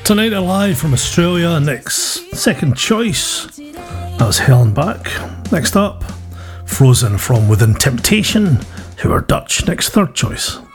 Tonight Alive from Australia, Nick's second choice. That was Helen Back. Next up, Frozen from Within Temptation, who are Dutch, Nick's third choice.